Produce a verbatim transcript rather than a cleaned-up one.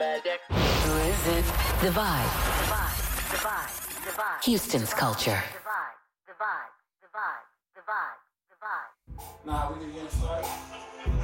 Who is it? The Vibe. The Vibe. The Vibe. The Vibe. Houston's culture. The Vibe. The Vibe. The Vibe. The Vibe. The Vibe. Nah, we can get started.